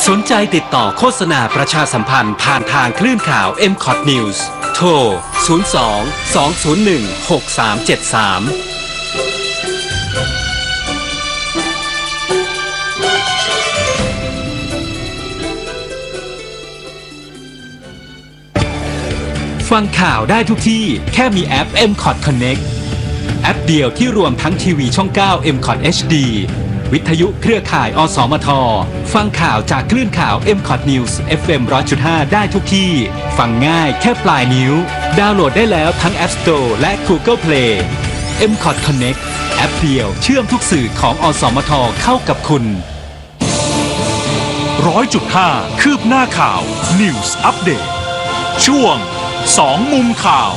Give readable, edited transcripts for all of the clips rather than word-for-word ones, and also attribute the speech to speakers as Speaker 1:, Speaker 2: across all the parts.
Speaker 1: สนใจติดต่อโฆษณาประชาสัมพันธ์ผ่านทางคลื่นข่าว MCOT News โทร 02-201-6373ฟังข่าวได้ทุกที่แค่มีแอป MCOT Connect แอปเดียวที่รวมทั้งทีวีช่อง 9 MCOT HD วิทยุเครือข่ายอสมทฟังข่าวจากคลื่นข่าว MCOT News FM 100.5 ได้ทุกที่ฟังง่ายแค่ปลายนิ้วดาวน์โหลดได้แล้วทั้ง App Store และ Google Play MCOT Connect แอปเดียวเชื่อมทุกสื่อของอสมทเข้ากับคุณ
Speaker 2: 100.5 คืบหน้าข่าว News Update ช่วง2 มุมข่าว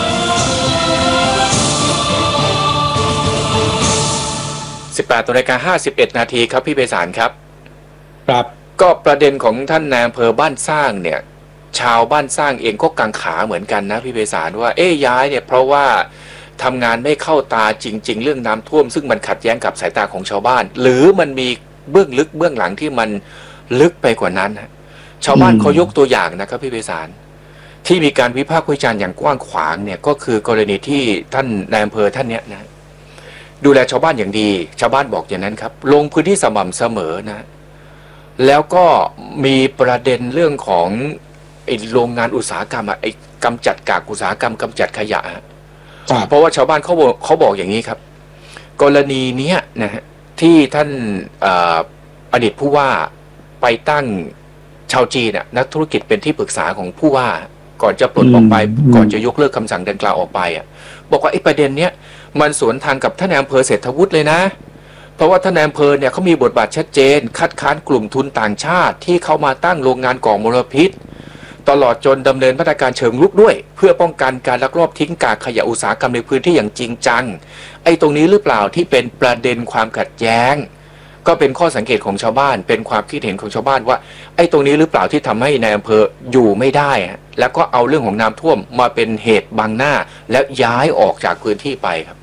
Speaker 3: 18:51 นาทีครับพี่ไพศาลครับ
Speaker 4: ครับ
Speaker 3: ก็ประเด็นของท่านนายอำเภอบ้านสร้างเนี่ยชาวบ้านสร้างเองก็กังขาเหมือนกันนะพี่ไพศาลว่าย้ายเนี่ยเพราะว่าทำงานไม่เข้าตาจริงๆเรื่องน้ำท่วมซึ่งมันขัดแย้งกับสายตาของชาวบ้านหรือมันมีเบื้องลึกเบื้องหลังที่มันลึกไปกว่านั้นฮะชาวบ้านเขายกตัวอย่างนะครับพี่ไพศาลที่มีการวิพากษ์วิจารณ์อย่างกว้างขวางเนี่ยก็คือกรณีที่ท่านนายอำเภอท่านเนี้ยนะดูแลชาวบ้านอย่างดีชาวบ้านบอกอย่างนั้นครับลงพื้นที่สม่ำเสมอนะแล้วก็มีประเด็นเรื่องของไอ้โรงงานอุตสาหกรรมไอ้กำจัดกากอุตสาหกรรมกำจัดขยะเพราะว่าชาวบ้านเขาบอกอย่างนี้ครับกรณีนี้นะฮะที่ท่านอดีตผู้ว่าไปตั้งชาวจีนนักธุรกิจเป็นที่ปรึกษาของผู้ว่าก่อนจะปลดออกไปก่อนจะยกเลิกคำสั่งดังกล่าวออกไปบอกว่าไอ้ประเด็นเนี้ยมันสวนทางกับท่านนายอำเภอเศรษฐวุฒิเลยนะเพราะว่าท่านนายอำเภอเนี่ยเขามีบทบาทชัดเจนคัดค้านกลุ่มทุนต่างชาติที่เข้ามาตั้งโรงงานก่อมลพิษตลอดจนดำเนินมาตรการเชิงรุกด้วยเพื่อป้องกันการลักลอบทิ้งกากขยะอุตสาหกรรมในพื้นที่อย่างจริงจังไอ้ตรงนี้หรือเปล่าที่เป็นประเด็นความขัดแย้งก็เป็นข้อสังเกตของชาวบ้านเป็นความคิดเห็นของชาวบ้านว่าไอ้ตรงนี้หรือเปล่าที่ทำให้นายอำเภออยู่ไม่ได้แล้วก็เอาเรื่องของน้ำท่วมมาเป็นเหตุบังหน้าแล้วย้ายออกจากพื้นที่ไปครับ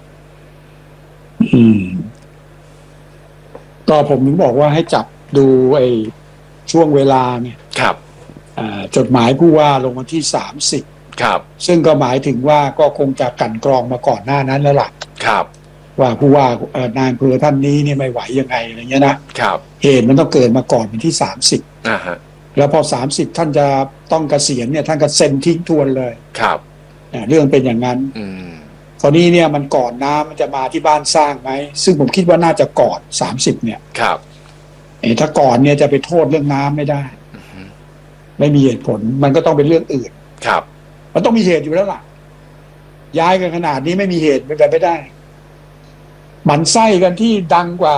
Speaker 4: ก็ผมถึงบอกว่าให้จับดูไอ้ช่วงเวลาเนี่ย
Speaker 3: ครับ
Speaker 4: จดหมายผู้ว่าลงวันที่30
Speaker 3: ครับ
Speaker 4: ซึ่งก็หมายถึงว่าก็คงจะกลั่นกรองมาก่อนหน้านั้นแล้วล่ะ
Speaker 3: ครับ
Speaker 4: ว่าผู้ว่านายอำเภอท่านนี้เนี่ยไม่ไหวยังไงอะไรเงี้ยนะครับเหตุมันต้องเกิดมาก่อนวันที่30
Speaker 3: ฮะ
Speaker 4: แล้วพอ30ท่านจะต้องเกษียณเนี่ยท่านก็เซ็นทิ้งทวนเลย
Speaker 3: ครับ
Speaker 4: เรื่องเป็นอย่างนั้นคราวนี้เนี่ยมันก่อนน้ำมันจะมาที่บ้านสร้างไหมซึ่งผมคิดว่าน่าจะก่อน30เนี่ย
Speaker 3: ครับ
Speaker 4: ถ้าก่อนเนี่ยจะไปโทษเรื่องน้ำไม่ได้ไม่มีเหตุผลมันก็ต้องเป็นเรื่องอื่น
Speaker 3: ครับ
Speaker 4: มันต้องมีเหตุอยู่แล้วล่ะย้ายกันขนาดนี้ไม่มีเหตุเป็นไปไม่ได้มันไส้กันที่ดังกว่า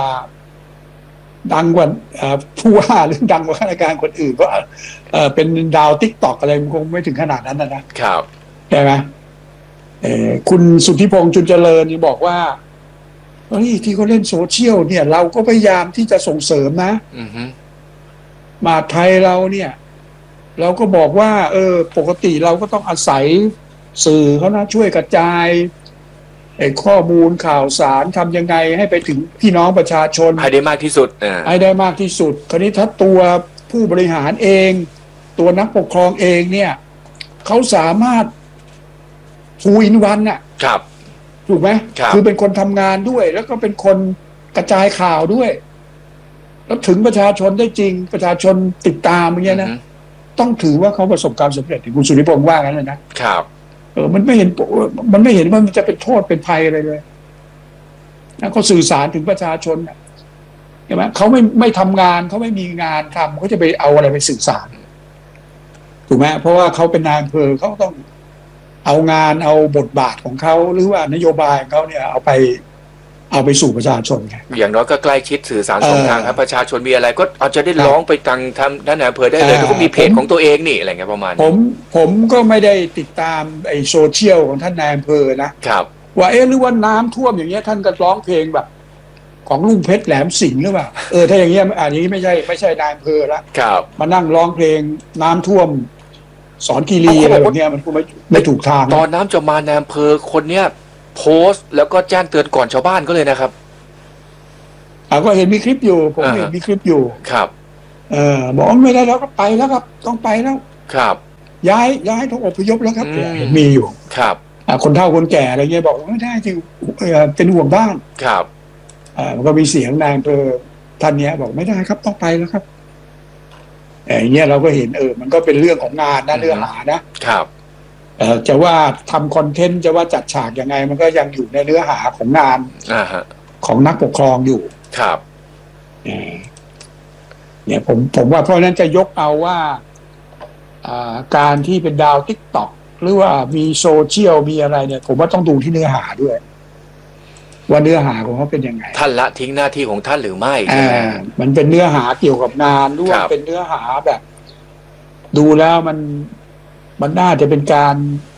Speaker 4: ผู้ว่าหรือดังกว่าข้าราชการคนอื่นเพราะเป็นดาวTikTokอะไรมันคงไม่ถึงขนาดนั้นนะครับใช่ไหมคุณสุทธิพงษ์จุลเจริญนี่บอกว่าที่เขาเล่นโซเชียลเนี่ยเราก็พยายามที่จะส่งเสริมนะมหาไทยเราเนี่ยเราก็บอกว่าปกติเราก็ต้องอาศัยสื่อเขานะช่วยกระจายข้อมูลข่าวสารทำยังไงให้ไปถึงพี่น้องประชาชน
Speaker 3: ให้ได้มากที่สุด
Speaker 4: ให้ได้มากที่สุดคราวนี้ถ้าตัวผู้บริหารเองตัวนักปกครองเองเนี่ยเขาสามารถทูอินวัน
Speaker 3: ครับ
Speaker 4: ถูกไหมคือเป็นคนทำงานด้วยแล้วก็เป็นคนกระจายข่าวด้วยแล้วถึงประชาชนได้จริงประชาชนติดตามอย่างเงี้ยนะต้องถือว่าเขาประสบความสำเร็จคุณสุริพงษ์ว่างั้นเลย
Speaker 3: นะครับ
Speaker 4: มันไม่เห็นว่ามันจะเป็นโทษเป็นภัยอะไรเลยนะเขาสื่อสารถึงประชาชนใช่ไหมเขาไม่ทำงานเขาไม่มีงานทำเขาจะไปเอาอะไรไปสื่อสารถูกไหมเพราะว่าเขาเป็นนายอำเภอเขาต้องเอางานเอาบทบาทของเขาหรือว่านโยบายของเขาเนี่ยเอาไปสู่ประชาชนไง
Speaker 3: อย่างน้อยก็ใกล้ชิดสื่อสารสองทางครับประชาชนมีอะไรก็เอาจะได้ร้องไปทางด้านนายอำเภอได้เลยแล้วก็มีเพจของตัวเองนี่อะไรเงี้ยประมาณ
Speaker 4: ผมก็ไม่ได้ติดตามไอ้โซเชียลของท่านนายอำเภอนะครับว่าหรือว่าน้ำท่วมอย่างเงี้ยท่านก็ร้องเพลงแบบของลุงเพชรแหลมสิงห์หรือเปล่าถ้าอย่างเงี้ยอย่างนี้ไม่ใช่นายอำเภอละมานั่งร้องเพลงน้ำท่วมสอนคีรีอะไรแบบเนี้ยมันไม่ถูกทาง
Speaker 3: ตอนน้ำจะมานายอำเภอคนเนี้ยโพสต์แล้วก็แจ้งเตือนก่อนชาวบ้านก็เลยนะครับ
Speaker 4: ก็เห็นมีคลิปอยู่ผมเห็นมีคลิปอยู่
Speaker 3: ครับ
Speaker 4: บอกไม่ได้แล้วก็ไปแล้วครับต้องไปแล้ว
Speaker 3: ครับ
Speaker 4: ย้ายต้องอพยพแล้วครับเห็นมีอยู่
Speaker 3: ครับ
Speaker 4: คนเฒ่าคนแก่อะไรเงี้ยบอกไม่ได้จริงเป็นห่วงบ้าน
Speaker 3: ครับ
Speaker 4: มันก็มีเสียงนายอำเภอท่านนี้บอกไม่ได้ครับต้องไปแล้วครับอย่างเงี้ยเราก็เห็นมันก็เป็นเรื่องของงานนะเนื้อหานะครับจะว่าทำคอนเทนต์จะว่าจัดฉากยังไงมันก็ยังอยู่ในเนื้อหาของงานของนักปกครองอยู่
Speaker 3: ครับ
Speaker 4: เนี่ยผมว่าเพราะนั้นจะยกเอาว่าการที่เป็นดาวTikTokหรือว่ามีโซเชียลมีอะไรเนี่ยผมว่าต้องดูที่เนื้อหาด้วยว่าเนื้อหาของเขาเป็นยังไง
Speaker 3: ท่านละทิ้งหน้าที่ของท่านหรือไม่
Speaker 4: มันเป็นเนื้อหาเกี่ยวกับงานหรือว่าเป็นเนื้อหาแบบ ดูแล้วมันน่าจะเป็นการ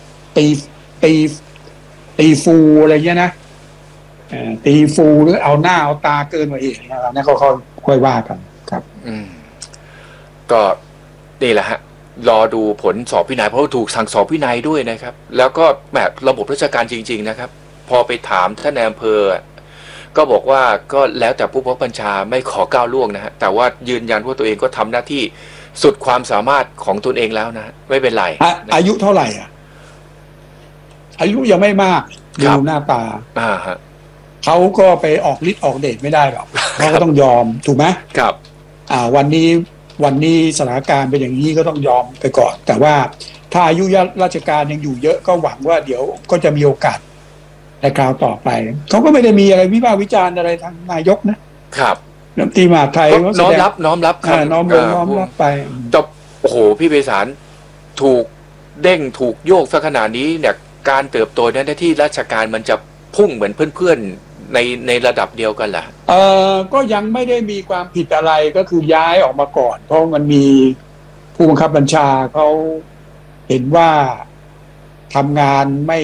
Speaker 4: ตีฟูอะไรเงี้ยนะตีฟูหรือเอาหน้าเอาตาเกินกว่าเหตุนะครับนั่นก็ค่อยว่ากันครับ
Speaker 3: ก็นี่แหละฮะรอดูผลสอบวินัยเพราะถูกสั่งสอบวินัยด้วยนะครับแล้วก็แบบระบบราชการจริงๆนะครับพอไปถามท่านนายอำเภอก็บอกว่าก็แล้วแต่ผู้บังคับบัญชาไม่ขอก้าวล่วงนะฮะแต่ว่ายืนยันว่าตัวเองก็ทำหน้าที่สุดความสามารถของตนเองแล้วนะไม่เป็นไร
Speaker 4: อายุเท่าไหร่อายุยังไม่มากดูหน้าตาเขาก็ไปออกฤทธิ์ออกเดชไม่ได้หรอกเขาก็ต้องยอมถูกไหม
Speaker 3: ครับ
Speaker 4: วันนี้สถานการณ์เป็นอย่างนี้ก็ต้องยอมไปก่อนแต่ว่าถ้าอายุราชการยังอยู่เยอะก็หวังว่าเดี๋ยวก็จะมีโอกาสในคราวต่อไปเขาก็ไม่ได้มีอะไรวิพากษ์วิจารณ์อะไรทางนายกนะครับรัฐมนตรีมหาดไทย
Speaker 3: น้อมรับน้อมรับ
Speaker 4: ไป
Speaker 3: จบโอ้โหพี่ไพศาลถูกเด้งถูกโยกซะขนาดนี้เนี่ยการเติบโตในหน้าที่ราชการมันจะพุ่งเหมือนเพื่อนๆในระดับเดียวกันล่ะ
Speaker 4: ก็ยังไม่ได้มีความผิดอะไรก็คือย้ายออกมาก่อนเพราะมันมีผู้บังคับบัญชาเขาเห็นว่าทำงาน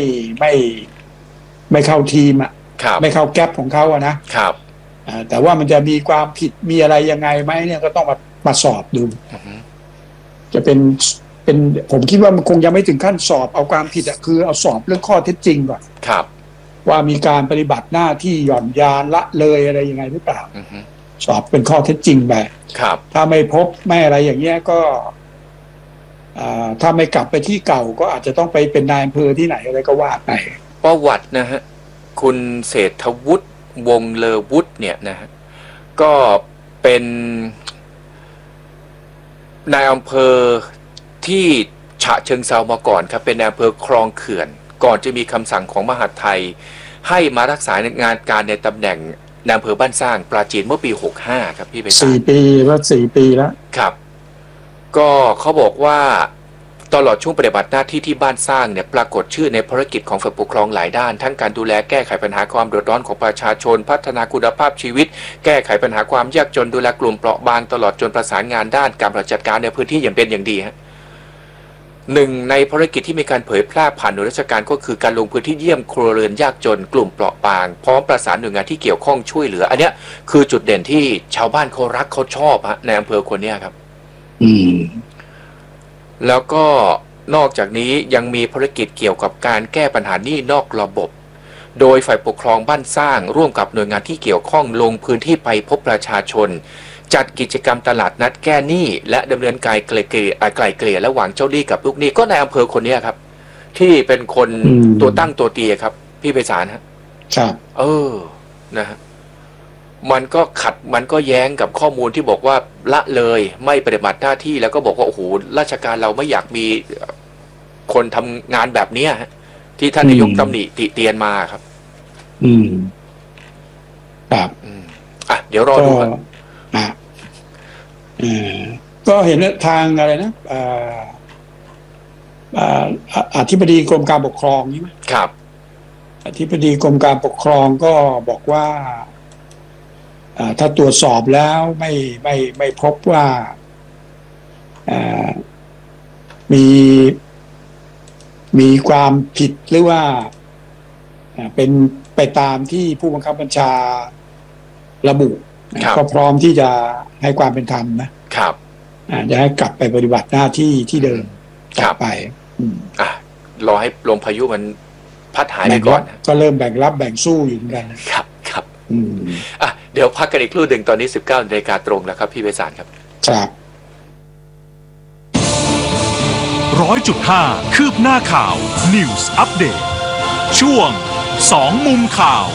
Speaker 4: ไม่เข้าทีมไม่เข้าแก๊ปของเขา
Speaker 3: นะครับ
Speaker 4: แต่ว่ามันจะมีความผิดมีอะไรยังไงไหมเนี่ยก็ต้องมาสอบดูจะเป็นผมคิดว่ามันคงยังไม่ถึงขั้นสอบเอาความผิดคือเอาสอบเรื่องข้อเท็จจริงก่อน
Speaker 3: ครับ
Speaker 4: ว่ามีการปฏิบัติหน้าที่หย่อนยานละเลยอะไรยังไงหรือเปล่าสอบเป็นข้อเท็จจริงไปถ้าไม่พบไม่อะไรอย่างเงี้ยก็ถ้าไม่กลับไปที่เก่าก็อาจจะต้องไปเป็นนายอำเภอที่ไหนอะไรก็ว่าไป
Speaker 3: ประวัตินะฮะคุณเศรษฐวุฒิวงเลอวุฒิเนี่ยนะฮะก็เป็นนายอำเภอที่ฉะเชิงเทรามาก่อนครับเป็นนายอำเภอคลองเขื่อนก่อนจะมีคำสั่งของมหาดไทยให้มารักษางานการในตำแหน่งนายอำเภอบ้านสร้างปราจีนเมื่อปี65ครับพี่ไป
Speaker 4: 4 ปีว่า4 ปีแล้ว
Speaker 3: ครับก็เขาบอกว่าตลอดช่วงปฏิบัติหน้าที่ที่บ้านสร้างเนี่ยปรากฏชื่อในภารกิจของฝ่ายปกครองหลายด้านทั้งการดูแลแก้ไขปัญหาความเดือดร้อนของประชาชนพัฒนาคุณภาพชีวิตแก้ไขปัญหาความยากจนดูแลกลุ่มเปราะบางตลอดจนประสานงานด้านการบริหารจัดการในพื้นที่อย่างเป็นอย่างดีฮะหนึ่งในภารกิจที่มีการเผยแพร่ผ่านหน่วยราชการก็คือการลงพื้นที่เยี่ยมครัวเรือนยากจนกลุ่มเปราะบางพร้อมประสานหน่วยงานที่เกี่ยวข้องช่วยเหลืออันเนี้ยคือจุดเด่นที่ชาวบ้านเขารักเขาชอบฮะในอำเภอคนนี้ครับแล้วก็นอกจากนี้ยังมีภารกิจเกี่ยวกับการแก้ปัญหาหนี้นอกระบบโดยฝ่ายปกครองบ้านสร้างร่วมกับหน่วยงานที่เกี่ยวข้องลงพื้นที่ไปพบประชาชนจัดกิจกรรมตลาดนัดแก้หนี้และดำเนินการไกล่เกลี่ยระหว่างเจ้าหนี้กับลูกหนี้ก็ในอำเภอคนนี้ครับที่เป็นคนตัวตั้งตัวตีครับพี่ไพศาลฮะ
Speaker 4: ครับ
Speaker 3: นะฮะมันก็ขัดมันก็แย้งกับข้อมูลที่บอกว่าละเลยไม่ปฏิบัติหน้าที่แล้วก็บอกว่าโอ้โหราชการเราไม่อยากมีคนทำงานแบบนี้ที่ท่านนายกตำหนิติเตียนมาครับ
Speaker 4: ครับ
Speaker 3: เดี๋ยวรอดูกัน
Speaker 4: ก็เห็นทางอะไรนะอธิบดีกรมการปกครองใช่ไหม
Speaker 3: ครับ
Speaker 4: อธิบดีกรมการปกครองก็บอกว่าถ้าตรวจสอบแล้วไม่พบว่ามีความผิดหรือว่าเป็นไปตามที่ผู้บังคับบัญชาระบุก็พร้อมที่จะให้ความเป็นธรรม
Speaker 3: นะครับ
Speaker 4: จะให้กลับไปปฏิบัติหน้าที่ที่เดิมต่อไป
Speaker 3: รอให้ลมพายุมันพัดหายไปก่อน
Speaker 4: ก็เริ่มแบ่งรับแบ่งสู้อยู่เหมือนกัน
Speaker 3: ครับเดี๋ยวพักกันอีกครู่หนึ่งตอนนี้ 19 นาฬิกาตรงแล้วครับพี่ไพศาลครับ
Speaker 4: ครับ
Speaker 2: 100.5 คืบหน้าข่าว News Update ช่วง2มุมข่าว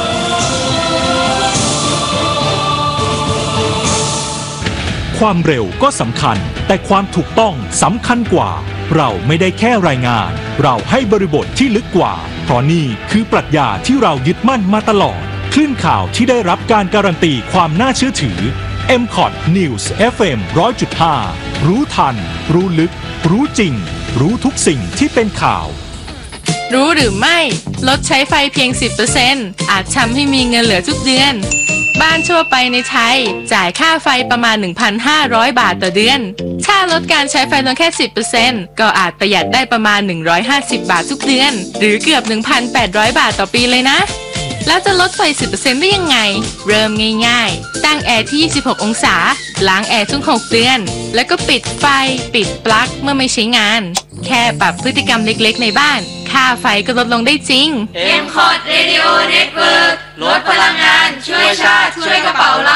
Speaker 2: ความเร็วก็สำคัญแต่ความถูกต้องสำคัญกว่าเราไม่ได้แค่รายงานเราให้บริบทที่ลึกกว่าเพราะนี่คือปรัชญาที่เรายึดมั่นมาตลอดคลื่นข่าวที่ได้รับการการันตีความน่าเชื่อถือ MCOT News FM 100.5 รู้ทันรู้ลึกรู้จริงรู้ทุกสิ่งที่เป็นข่าว
Speaker 5: รู้หรือไม่ลดใช้ไฟเพียง 10% อาจทำให้มีเงินเหลือทุกเดือนบ้านทั่วไปในไทยจ่ายค่าไฟประมาณ 1,500 บาทต่อเดือนถ้าลดการใช้ไฟลงแค่ 10% ก็อาจประหยัดได้ประมาณ150 บาททุกเดือนหรือเกือบ 1,800 บาทต่อปีเลยนะแล้วจะลดไฟ 10% ได้ยังไงเริ่มง่ายๆตั้งแอร์ที่ 26 องศาล้างแอร์ทุก 6 เดือนแล้วก็ปิดไฟปิดปลั๊กเมื่อไม่ใช้งานแค่ปรับพฤติกรรมเล็กๆในบ้านค่าไฟก็ลดลงได้จริง
Speaker 6: MCOT Radio Network ลดพลังงานช่วยชาติช่วยกระเป๋าเรา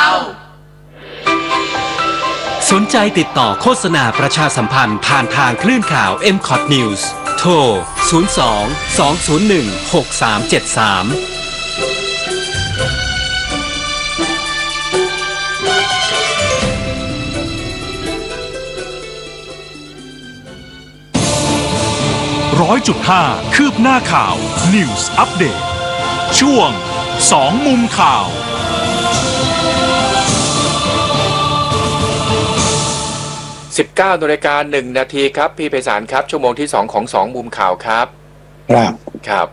Speaker 1: สนใจติดต่อโฆษณาประชาสัมพันธ์ผ่านทางคลื่นข่าว MCOT News โทร 02-201-6373
Speaker 2: 100.5 คืบหน้าข่าว News Update ช่วง2มุมข่าว
Speaker 3: 19:01 นาทีครับพี่ไพศาลครับชั่วโมงที่2ของ2มุมข่าวครับครับ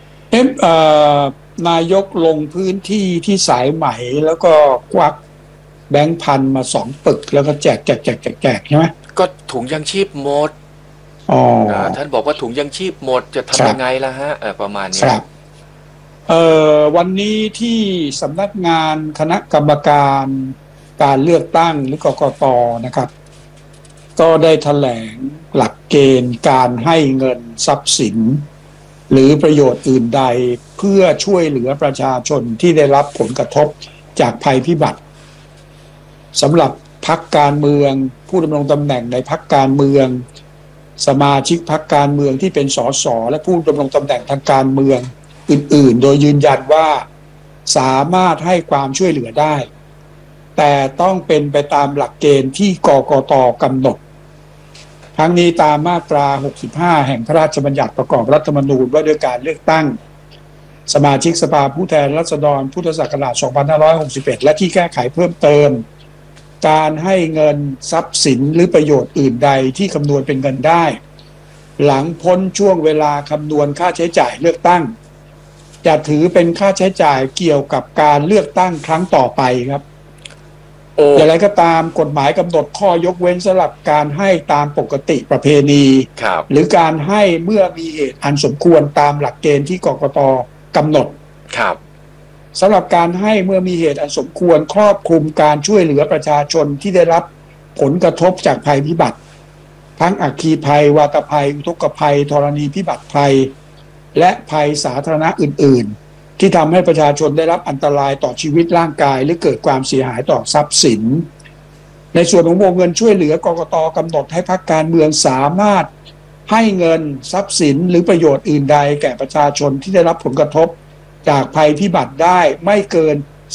Speaker 4: นายกลงพื้นที่ที่สายไหมแล้วก็ควักแบงค์พันมา2 ปึกแล้วก็แจกใช่ไหม
Speaker 3: ก็ถุงยังชีพหมดท่านบอกว่าถุงยังชีพหมดจะทำยังไงล่ะฮะประมาณนี้
Speaker 4: ครับวันนี้ที่สำนักงานคณะกรรมการการเลือกตั้งหรือกกต.นะครับก็ได้แถลงหลักเกณฑ์การให้เงินทรัพย์สินหรือประโยชน์อื่นใดเพื่อช่วยเหลือประชาชนที่ได้รับผลกระทบจากภัยพิบัติสำหรับพรรคการเมืองผู้ดำรงตำแหน่งในพรรคการเมืองสมาชิกพรรคการเมืองที่เป็นสสและผู้ดำรงตำแหน่งทางการเมืองอื่นๆโดยยืนยันว่าสามารถให้ความช่วยเหลือได้แต่ต้องเป็นไปตามหลักเกณฑ์ที่กกต.กำหนดทั้งนี้ตามมาตรา65แห่งพระราชบัญญัติประกอบรัฐธรรมนูญว่าด้วยการเลือกตั้งสมาชิกสภาผู้แทนราษฎรพุทธศักราช2561และที่แก้ไขเพิ่มเติมการให้เงินทรัพย์สินหรือประโยชน์อื่นใดที่คำนวณเป็นเงินได้หลังพ้นช่วงเวลาคำนวณค่าใช้จ่ายเลือกตั้งจะถือเป็นค่าใช้จ่ายเกี่ยวกับการเลือกตั้งครั้งต่อไปครับอย่างไรก็ตามกฎหมายกำหนดข้อยกเว้นสำหรับการให้ตามปกติประเพณีหรือการให้เมื่อมีเหตุอันสมควรตามหลักเกณฑ์ที่กกต.กำหนดสำหรับการให้เมื่อมีเหตุอันสมควรครอบคลุมการช่วยเหลือประชาชนที่ได้รับผลกระทบจากภัยพิบัติทั้งอัคคีภัยวาตภัยอุทกภัยธรณีพิบัติภัยและภัยสาธารณะอื่นๆที่ทำให้ประชาชนได้รับอันตรายต่อชีวิตร่างกายหรือเกิดความเสียหายต่อทรัพย์สินในส่วนของวงเงินช่วยเหลือกกต.กำหนดให้พรรคการเมืองสามารถให้เงินทรัพย์สินหรือประโยชน์อื่นใดแก่ประชาชนที่ได้รับผลกระทบจากภัยพิบัติได้ไม่เกิน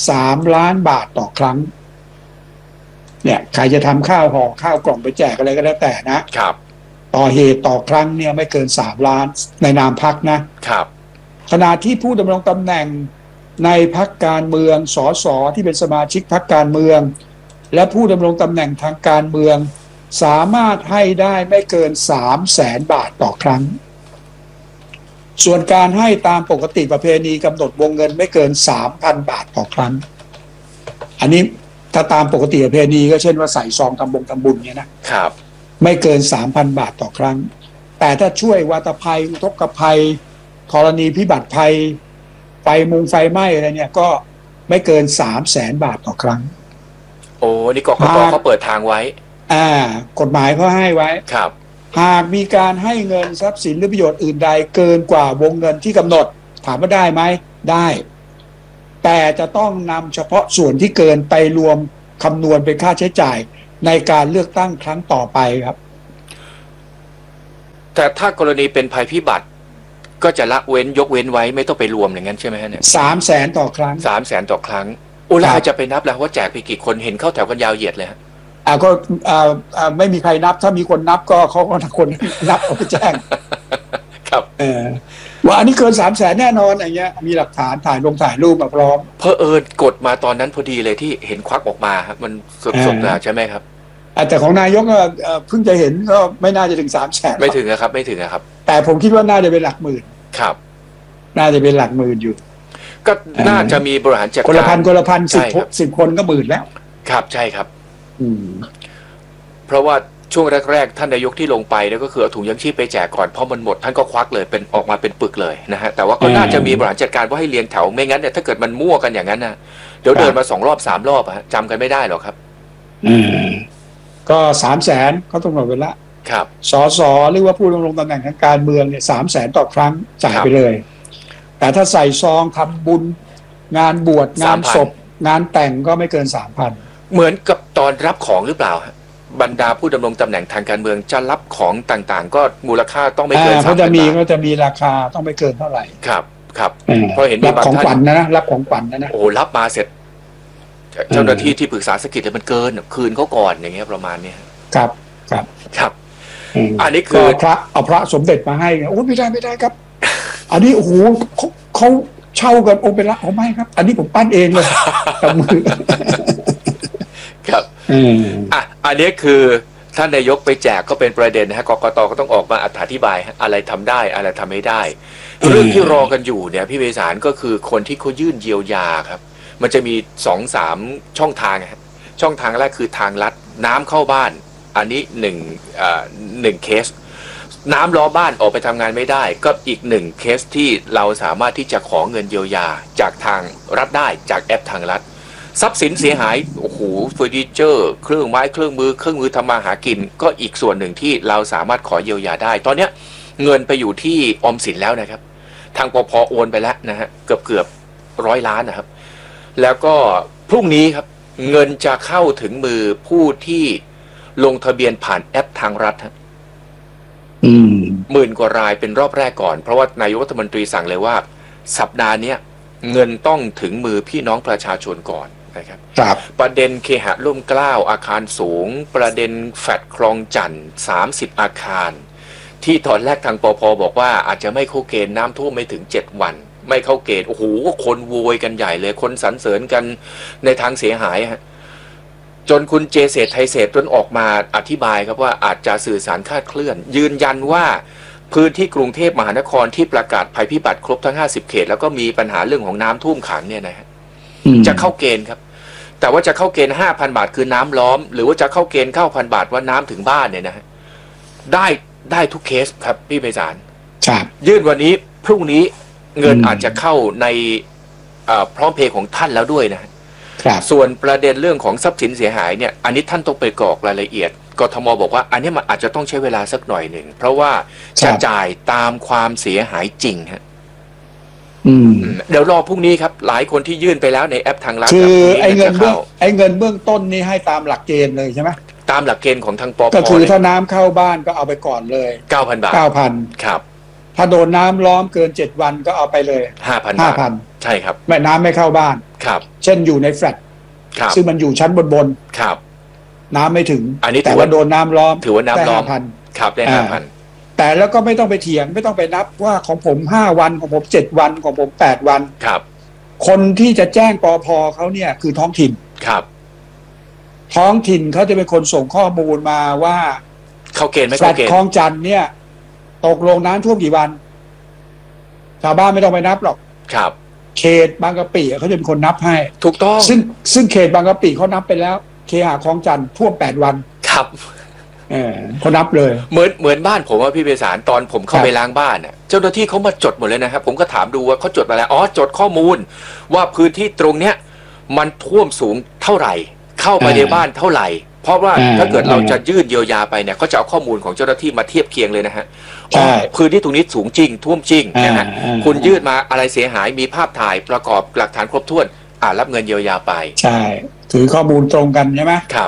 Speaker 4: 3 ล้านบาทต่อครั้งเนี่ยใครจะทำข้าวห่อข้าวกล่องไปแจกอะไรก็แล้วแต่นะครับต่อเหตุต่อครั้งเนี่ยไม่เกิน3 ล้านในนามพรรคนะครับขณะที่ผู้ดำรงตำแหน่งในพรรคการเมืองสสที่เป็นสมาชิกพรรคการเมืองและผู้ดำรงตำแหน่งทางการเมืองสามารถให้ได้ไม่เกิน300,000 บาทต่อครั้งส่วนการให้ตามปกติประเพณีกำหนดวงเงินไม่เกิน 3,000 บาทต่อครั้งอันนี้ถ้าตามปกติประเพณีก็เช่นว่าใส่ซองทำบุญเนี่ยนะครับไม่เกิน 3,000 บาทต่อครั้งแต่ถ้าช่วยวาตภัยอุทกภัยธรณีพิบัติภัยไฟไหม้อะไรเนี่ยก็ไม่เกิน300,000 บาทต่อครั้ง
Speaker 3: โอ้นี่กกต.เขาเปิดทางไว้
Speaker 4: กฎหมายเขาให้ไว้
Speaker 3: ครับ
Speaker 4: หากมีการให้เงินทรัพย์สินหรือประโยชน์อื่นใดเกินกว่าวงเงินที่กำหนดถามว่าได้ไหมได้แต่จะต้องนำเฉพาะส่วนที่เกินไปรวมคำนวณเป็นค่าใช้จ่ายในการเลือกตั้งครั้งต่อไปครับ
Speaker 3: แต่ถ้ากรณีเป็นภัยพิบัติก็จะละเว้นยกเว้นไว้ไม่ต้องไปรวมอย่างนั้นใช่ไหมฮะเนี่ย
Speaker 4: 300,000 ต่อครั้ง
Speaker 3: 300,000 ต่อครั้งโอ้แล้วใครจะไปนับแล้วว่าแจกไปกี่คนเห็นเข้าแถวกันยาวเหยียดเลยฮะ
Speaker 4: ก็ไม่มีใครนับถ้ามีคนนับก็เขาก็คนนับเอาไปแจ้ง
Speaker 3: ครับ
Speaker 4: ว่าอันนี้เกิน300,000แน่นอนอย่างเงี้ยมีหลักฐานถ่ายรูปมาพร้อม
Speaker 3: เพอกดมาตอนนั้นพอดีเลยที่เห็นควักออกมาครับมันสดๆใช่ไหมครับ
Speaker 4: แต่ของนายกเพิ่งจะเห็นก็ไม่น่าจะถึง300,000
Speaker 3: ไม่ถึงนะครับไม่ถึงครับ
Speaker 4: แต่ผมคิดว่าน่าจะเป็นหลักหมื่น
Speaker 3: ครับ
Speaker 4: น่าจะเป็นหลักหมื่นอยู่
Speaker 3: ก็น่าจะมีบริหารจัดการ
Speaker 4: คนละพัน10 คนก็หมื่นแล้ว
Speaker 3: ครับใช่ครับเพราะว่าช่วงแรกๆท่านนายกที่ลงไปแล้วก็คือเอาถุงยังชีพไปแจกก่อนพอมันหมดท่านก็ควักเลยเป็นออกมาเป็นปึกเลยนะฮะแต่ว่าก็น่าจะมีบริหารจัดการว่าให้เรียงแถวไม่งั้นเนี่ยถ้าเกิดมันมั่วกันอย่างนั้นนะเดี๋ยวเดินมา2 รอบ 3 รอบจำกันไม่ได้หรอกครับ
Speaker 4: ก็300,000เขาต้องหมดเวลา
Speaker 3: ครับ
Speaker 4: สสหรือว่าผู้ดำรงตำแหน่งทางการเมืองเนี่ย300,000 ต่อครั้งจ่ายไปเลยแต่ถ้าใส่ซองทำบุญงานบวชงานศพงานแต่งก็ไม่เกิน 3,000
Speaker 3: เหมือนกับตอนรับของหรือเปล่าบรรดาผู้ดำรงตำแหน่งทางการเมืองจะรับของต่างๆก็มูลค่าต้องไม่เกิน 3,000 บาท
Speaker 4: ก็จะมีราคาต้องไม่เกินเท่าไหร่
Speaker 3: ครับเพราะเห็นมี
Speaker 4: บางท่านรับของขวัญนะรับของขวัญนะ
Speaker 3: โอ้รับมาเสร็จเจ้าหน้าที่ที่ปรึกษาสกิจมันเกินคืนเขาก่อนอย่างเงี้ยประมาณนี้ครับอันนี้คือ
Speaker 4: พระเอาพระสมเด็จมาให้โอ้ไม่ได้ครับอันนี้โอ้โหเขาเช่ากันองค์เป็นละไม่ครับอันนี้ผมปั้นเองเลยกับมือ
Speaker 3: ครับอันนี้คือท่านนายกไปแจกก็เป็นประเด็นนะฮะกกต.ก็ต้องออกมาอธิบายอะไรทำได้อะไรทำไม่ได้เรื่องที่รอกันอยู่เนี่ยพี่เบสารก็คือคนที่เขายื่นเยียวยาครับมันจะมี 2-3 ช่องทางช่องทางแรกคือทางลัดน้ำเข้าบ้านอันนี้1เคสน้ำล้อบ้านออกไปทำงานไม่ได้ก็อีก1เคสที่เราสามารถที่จะขอเงินเยียวยาจากทางรัฐได้จากแอปทางรัฐทรัพย์สินเสียหายโอ้โหเฟอร์นิเจอร์เครื่องไม้เครื่องมือทำมาหากินก็อีกส่วนหนึ่งที่เราสามารถขอเยียวยาได้ตอนนี้เงินไปอยู่ที่ออมสินแล้วนะครับทางปภ.โอนไปแล้วนะฮะเกือบ100 ล้านนะครับแล้วก็พรุ่งนี้ครับเงินจะเข้าถึงมือผู้ที่ลงทะเบียนผ่านแอปทางรัฐ10,000 กว่ารายเป็นรอบแรกก่อนเพราะว่านายกรัฐมนตรีสั่งเลยว่าสัปดาห์นี้เงินต้องถึงมือพี่น้องประชาชนก่อนนะครับประเด็นเคหะร่มเกล้าอาคารสูงประเด็นแฟดคลองจันทร์30 อาคารที่ตอนแรกทางปภ.บอกว่าอาจจะไม่เข้าเกณฑ์น้ำท่วมไม่ถึง7 วันไม่เข้าเกณฑ์โอ้โหคนโวยกันใหญ่เลยคนสรรเสริญกันในทางเสียหายฮะจนคุณเจเศรษฐ์ไทยเศรษฐ์ต้นออกมาอธิบายครับว่าอาจจะสื่อสารคลาดเคลื่อนยืนยันว่าพื้นที่กรุงเทพมหานครที่ประกาศภัยพิบัติครบทั้ง50 เขตแล้วก็มีปัญหาเรื่องของน้ำท่วมขังเนี่ยนะฮะจะเข้าเกณฑ์ครับแต่ว่าจะเข้าเกณฑ์ 5,000 บาทคือน้ำล้อมหรือว่าจะเข้าเกณฑ์ 9,000 บาทว่าน้ำถึงบ้านเนี่ยนะฮะได้ทุกเคสครับพี่ไพศาลยื่นวันนี้พรุ่งนี้เงินอาจจะเข้าในพร้อมเพย์ของท่านแล้วด้วยนะส่วนประเด็นเรื่องของทรัพย์สินเสียหายเนี่ยอันนี้ท่านต้องไปกรอกรายละเอียดกทม.บอกว่าอันนี้มันอาจจะต้องใช้เวลาสักหน่อยหนึ่งเพราะว่าจะจ่ายตามความเสียหายจริงฮะเดี๋ยวรอพรุ่งนี้ครับหลายคนที่ยื่นไปแล้วในแอปทางรัฐ
Speaker 4: คือไอ้เงินเบื้องต้นนี่ให้ตามหลักเกณฑ์เลยใช่ไหม
Speaker 3: ตามหลักเกณฑ์ของทางปภ.
Speaker 4: ก็คือถ้าน้ำเข้าบ้านก็เอาไปก่อนเลย
Speaker 3: 9,000 บาท
Speaker 4: 9,000 ครับถ้าโดนน้ำล้อมเกิน7 วันก็เอาไปเลย
Speaker 3: 5,000 บาทใช่ครับ
Speaker 4: ไม่น้ำไม่เข้าบ้าน
Speaker 3: ครับ
Speaker 4: เช่นอยู่ในแฟลตซึ่งมันอยู่ชั้นบน
Speaker 3: ครับ
Speaker 4: น้ำไม่ถึง
Speaker 3: อันนี้
Speaker 4: แต่ว่าโดนน้ำล้อม
Speaker 3: ถือว่าน้ำล้อมครับได้ 5,000
Speaker 4: แต่แล้วก็ไม่ต้องไปเถียงไม่ต้องไปนับว่าของผม5 วันของผม7 วันของผม8 วัน
Speaker 3: ครับ
Speaker 4: คนที่จะแจ้งปภ.เขาเนี่ยคือท้องถิ่น
Speaker 3: ครับ
Speaker 4: ท้องถิ่นเขาจะเป็นคนส่งข้อมูลมาว่า
Speaker 3: เข้าเกณฑ์ไม่เข้าเกณฑ์
Speaker 4: คลองจันทร์เนี่ยตกลงน้ำท่วมกี่วันชาวบ้านไม่ต้องไปนับหรอก
Speaker 3: ครับ
Speaker 4: เขตบางกะปิเขาจะเป็นคนนับให้
Speaker 3: ถูกต้อง
Speaker 4: ซึ่งเขตบางกะปิเขานับไปแล้วเคหะคลองจันทร์ท่วม8 วัน
Speaker 3: ครับ
Speaker 4: เขานับเลย
Speaker 3: เหมือนบ้านผมว่าพี่เบสารตอนผมเข้าไปล้างบ้านเจ้าหน้าที่เขามาจดหมดเลยนะครับผมก็ถามดูว่าเขาจดมาแล้วจดข้อมูลว่าพื้นที่ตรงเนี้ยมันท่วมสูงเท่าไหร่เข้าไปในบ้านเท่าไหร่เพราะว่าถ้าเกิดเราจะยื่นเยียวยาไปเนี่ยเขาจะเอาข้อมูลของเจ้าหน้าที่มาเทียบเคียงเลยนะฮะพื้นที่ตรงนี้สูงจริงท่วมจริงนะฮะคุณยื่นมาอะไรเสียหายมีภาพถ่ายประกอบหลักฐานครบถ้วนรับเงินเยียวยาไป
Speaker 4: ใช่ถือข้อมูลตรงกันใช่ไหม
Speaker 3: ครับ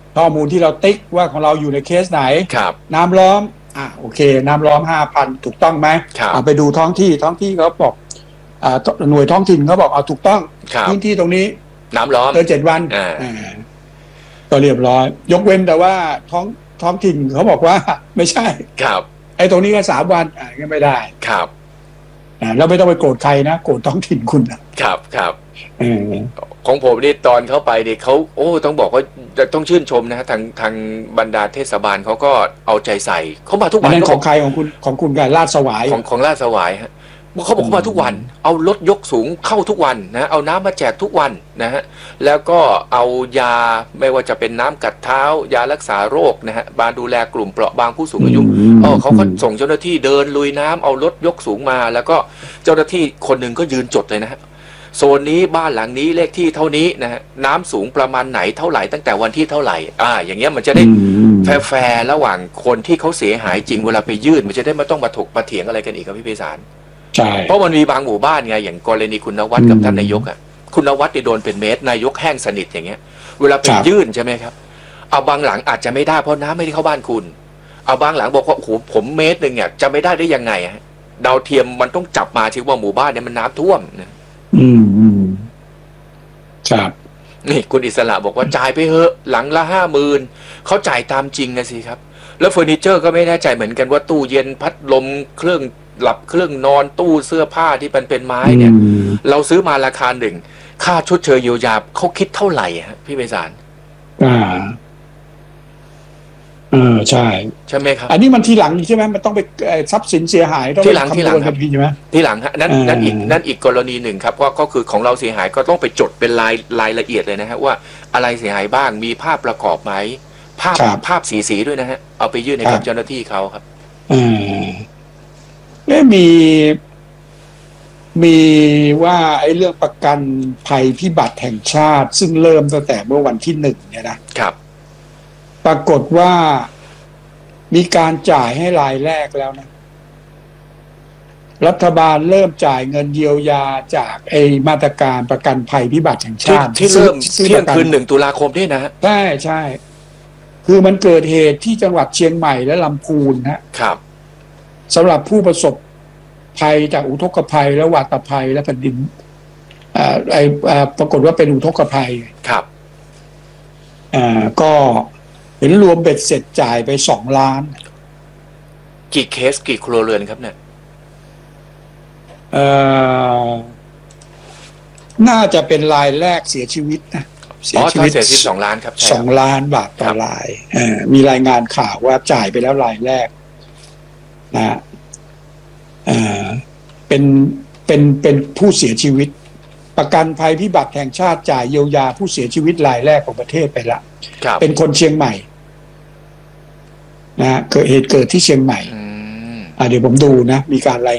Speaker 4: ข้อมูลที่เราติ๊กว่าของเราอยู่ในเคสไหน
Speaker 3: ครับ
Speaker 4: น้ำล้อมโอเคน้ำล้อม 5,000 ถูกต้องไหม
Speaker 3: ครับ
Speaker 4: เอาไปดูท้องที่เขาบอกหน่วยท้องถิ่นเขาบอกเอาถูกต้อง
Speaker 3: ครับ
Speaker 4: พื้นที่ตรงนี้
Speaker 3: น้ำล้อม
Speaker 4: เกิน7 วันก็เรียบร้อย ยกเว้นแต่ว่าท้องถิ่นเขาบอกว่าไม่ใช่
Speaker 3: ครับ
Speaker 4: ไอ้ตรงนี้ก็3 วันก็ไม่ได้
Speaker 3: ครับ
Speaker 4: แล้วไม่ต้องไปโกรธใครนะโกรธท้องถิ่นคุณนะครับ
Speaker 3: ของผมนี่ตอนเข้าไปเนี่ยเขาต้องบอกว่าต้องชื่นชมนะฮะทางบรรดาเทศบาลเขาก็เอาใจใส่เขามาทุกวัน
Speaker 4: นั่นของใครของคุณกับลาดสวาย
Speaker 3: ของราชสวายฮะเขาบอกเขามาทุกวันเอารถยกสูงเข้าทุกวันนะเอาน้ำมาแจกทุกวันนะฮะแล้วก็เอายาไม่ว่าจะเป็นน้ำกัดเท้ายารักษาโรคนะฮะมาดูแลกลุ่มเปราะบางผู้สูงอายุเขาก็ส่งเจ้าหน้าที่เดินลุยน้ำเอารถยกสูงมาแล้วก็เจ้าหน้าที่คนหนึ่งก็ยืนจดเลยนะฮะโซนนี้บ้านหลังนี้เลขที่เท่านี้นะฮะน้ำสูงประมาณไหนเท่าไหร่ตั้งแต่วันที่เท่าไหร่อย่างเงี้ยมันจะได้แฟร์ระหว่างคนที่เขาเสียหายจริงเวลาไปยื่นมันจะได้ไม่ต้องมาถกมาเถียงอะไรกันอีกครับพี่ไพศาล
Speaker 4: ใช่
Speaker 3: เพราะมันมีบางหมู่บ้านไงอย่างกรณีคุณนวัดกับท่านนายกคุณนวัดโดนเป็นเมตรนายกแห้งสนิทอย่างเงี้ยเวลาไปยื่นใช่ไหมครับเอาบางหลังอาจจะไม่ได้เพราะน้ำไม่ได้เข้าบ้านคุณเอาบางหลังบอกว่าโอ้โหผมเมตรนึงเนี่ยจะไม่ได้ยังไงฮะดาวเทียมมันต้องจับมาชิว่าหมู่บ้านเนี่ยมันน้ำท่วมนะ
Speaker 4: ครับ
Speaker 3: นี่คุณอิสระบอกว่าจ่ายไปเถอะหลังละ50,000เขาจ่ายตามจริงนะสิครับแล้วเฟอร์นิเจอร์ก็ไม่แน่ใจเหมือนกันว่าตู้เย็นพัดลมเครื่องหลับเครื่องนอนตู้เสื้อผ้าที่เป็นไม้เนี่ยเราซื้อมาราคาหนึ่งค่าชดเชยเยียวยาเขาคิดเท่าไหร่ฮะพี่ไพศาล
Speaker 4: ใช่
Speaker 3: ไหมครับ
Speaker 4: อันนี้มันทีหลังใช่ไหมมันต้องไปทรัพย์สินเสียหายต้อง
Speaker 3: ทีหลัง
Speaker 4: ครับพี่ใช่ไหม
Speaker 3: ทีหลังฮะนั่นอีกกรณีหนึ่งครับว่าก็คือของเราเสียหายก็ต้องไปจดเป็นรายละเอียดเลยนะฮะว่าอะไรเสียหายบ้างมีภาพประกอบไหมภาพสีด้วยนะฮะเอาไปยื่นให้กับเจ้าหน้าที่เขาครับ
Speaker 4: มีว่าไอ้เรื่องประกันภัยพิบัติแห่งชาติซึ่งเริ่มตั้งแต่เมื่อวันที่1เนี่ยนะครับปรากฏว่ามีการจ่ายให้รายแรกแล้วนะรัฐบาลเริ่มจ่ายเงินเยียวยาจากไอ้มาตรการประกันภัยพิบัติแห่งชาติ
Speaker 3: ที่เริ่มเที่ยงคืน1 ตุลาคมนี่นะฮะ
Speaker 4: ใช่คือมันเกิดเหตุที่จังหวัดเชียงใหม่และลำพูน
Speaker 3: ครับ
Speaker 4: สำหรับผู้ประสบภัยจากอุทกภัยและวาตภัยและแผ่นดินปรากฏว่าเป็นอุทกภัย
Speaker 3: ครับ
Speaker 4: ก็เห็นรวมเบ็ดเสร็จจ่ายไป2 ล้าน
Speaker 3: กี่เคสกี่ครัวเรือนครับเนี่ย
Speaker 4: น่าจะเป็นรายแรกเสียชีวิตนะ
Speaker 3: เสียชีวิต2 ล้านครับ
Speaker 4: 2 ล้านบาทต่อรายมีรายงานข่าวว่าจ่ายไปแล้วรายแรกนะเป็นผู้เสียชีวิตประกันภัยพิบัติแห่งชาติจ่ายเยียวยาผู้เสียชีวิตรายแรกของประเทศไปละเป็นคนเชียงใหม่นะเกิดเหตุเกิดที่เชียงใหม่เดี๋ยวผมดูนะมีการราย